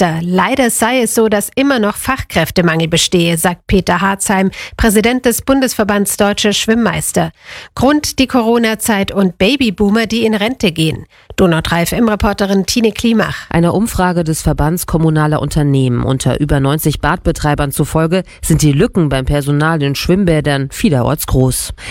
Schwimmmeister. Leider sei es so, dass immer noch Fachkräftemangel bestehe, sagt Peter Harzheim, Präsident des Bundesverbands Deutsche Schwimmmeister. Grund die Corona-Zeit und Babyboomer, die in Rente gehen. Donau 3 FM-Reporterin Tine Klimach. Einer Umfrage des Verbands kommunaler Unternehmen unter über 90 Badbetreibern zufolge sind die Lücken beim Personal in Schwimmbädern vielerorts groß.